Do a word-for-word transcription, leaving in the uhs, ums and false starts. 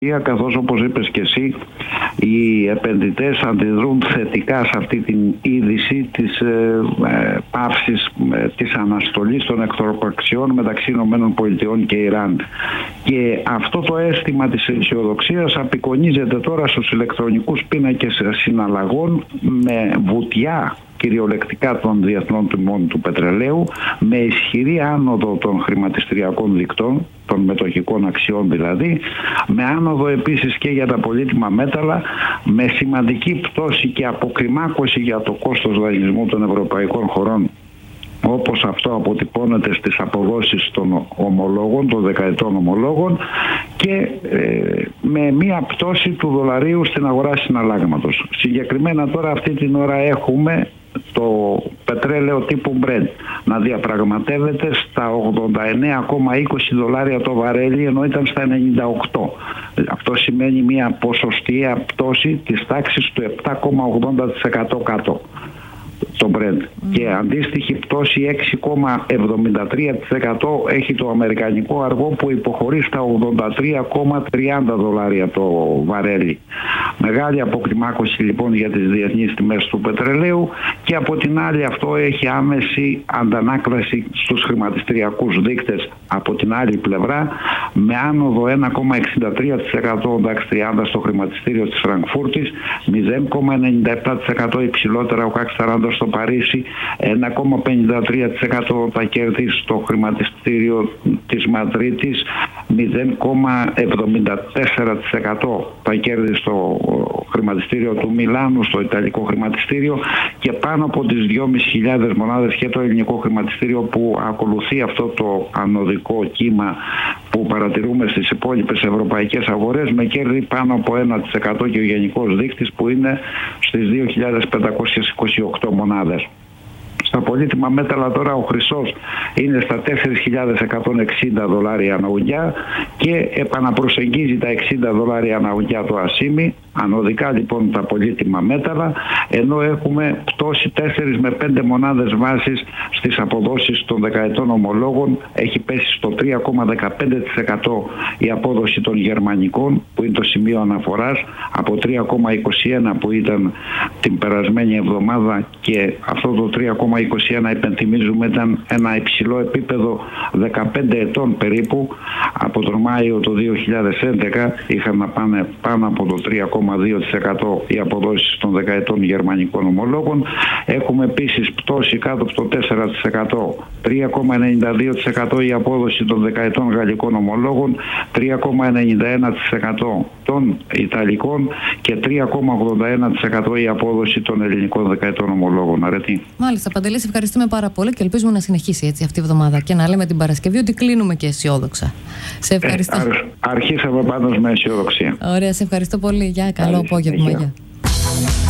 καθώς όπως είπες και εσύ, οι επενδυτές αντιδρούν θετικά σε αυτή την είδηση της ε, ε, πάυσης, ε, της αναστολής των εχθροπραξιών μεταξύ ΗΠΑ και Ιράν. Και αυτό το αίσθημα της αισιοδοξίας απεικονίζεται τώρα στους ηλεκτρονικούς πίνακες συναλλαγών με βουτιά κυριολεκτικά των διεθνών τιμών του πετρελαίου, με ισχυρή άνοδο των χρηματιστηριακών δικτών, των μετοχικών αξιών δηλαδή, με άνοδο επίσης και για τα πολύτιμα μέταλλα, με σημαντική πτώση και αποκλιμάκωση για το κόστος δανεισμού των ευρωπαϊκών χωρών, όπως αυτό αποτυπώνεται στις αποδόσεις των ομολόγων, των δεκαετών ομολόγων, και ε, με μία πτώση του δολαρίου στην αγορά συναλλάγματος. Συγκεκριμένα τώρα αυτή την ώρα έχουμε το πετρέλαιο τύπου Brent να διαπραγματεύεται στα ογδόντα εννέα κόμμα είκοσι δολάρια το βαρέλι, ενώ ήταν στα ενενήντα οκτώ. Αυτό σημαίνει μια ποσοστιαία πτώση της τάξης του επτά κόμμα ογδόντα τοις εκατό κάτω το Brent. Mm. Και αντίστοιχη πτώση έξι κόμμα εβδομήντα τρία τοις εκατό έχει το αμερικανικό αργό, που υποχωρεί στα ογδόντα τρία κόμμα τριάντα δολάρια το βαρέλι. Μεγάλη αποκλιμάκωση λοιπόν για τις διεθνείς τιμές του πετρελαίου, και από την άλλη αυτό έχει άμεση αντανάκλαση στους χρηματιστηριακούς δείκτες από την άλλη πλευρά, με άνοδο ένα κόμμα εξήντα τρία τοις εκατό νταξ τριάντα στο χρηματιστήριο της Φραγκφούρτης, μηδέν κόμμα ενενήντα επτά τοις εκατό υψηλότερα ο κάξ σαράντα στο Παρίσι, ένα κόμμα πενήντα τρία τοις εκατό τα κέρδη στο χρηματιστήριο της Μαδρίτης, μηδέν κόμμα εβδομήντα τέσσερα τοις εκατό τα κέρδη στο χρηματιστήριο του Μιλάνου, στο Ιταλικό χρηματιστήριο, και πάνω από τις δυόμισι χιλιάδες μονάδες και το ελληνικό χρηματιστήριο, που ακολουθεί αυτό το ανωδικό κύμα που παρατηρούμε στις υπόλοιπες ευρωπαϊκές αγορές, με κέρδη πάνω από ένα τοις εκατό, και ο γενικός δείκτης που είναι στις δύο χιλιάδες πεντακόσιες είκοσι οκτώ μονάδες. Στα πολύτιμα μέταλλα τώρα ο χρυσός είναι στα τέσσερις χιλιάδες εκατόν εξήντα δολάρια ανά ουγγιά και επαναπροσεγγίζει τα εξήντα δολάρια ανά ουγγιά το ασίμι. Ανωδικά λοιπόν τα πολύτιμα μέταλλα, ενώ έχουμε πτώση τέσσερις με πέντε μονάδες βάσης στις αποδόσεις των δεκαετών ομολόγων. Έχει πέσει στο τρία κόμμα δεκαπέντε τοις εκατό η απόδοση των γερμανικών, που είναι το σημείο αναφοράς, από τρία κόμμα είκοσι ένα που ήταν την περασμένη εβδομάδα, και αυτό το τρία κόμμα είκοσι ένα υπενθυμίζουμε ήταν ένα υψηλό επίπεδο δεκαπέντε ετών περίπου. Από τον Μάιο του δύο χιλιάδες έντεκα είχαν να πάνε πάνω από το τρία κόμμα δύο τοις εκατό οι αποδόσεις των δεκαετών γερμανικών ομολόγων. Έχουμε επίσης πτώση κάτω από το τέσσερα τοις εκατό, τρία κόμμα ενενήντα δύο τοις εκατό η απόδοση των δεκαετών γαλλικών ομολόγων, τρία κόμμα ενενήντα ένα τοις εκατό των ιταλικών και τρία κόμμα ογδόντα ένα τοις εκατό η απόδοση των ελληνικών δεκαετών ομολόγων. Αρετή. Μάλιστα, Παντελή, σε ευχαριστούμε πάρα πολύ και ελπίζουμε να συνεχίσει έτσι αυτή η εβδομάδα και να λέμε την Παρασκευή ότι κλείνουμε και αισιόδοξα. Σε ευχαριστώ. Ε, αρχ, αρχίσαμε πάντως με αισιοδοξία. Ωραία, σε ευχαριστώ πολύ. Γεια, καλό απόγευμα. Γεια.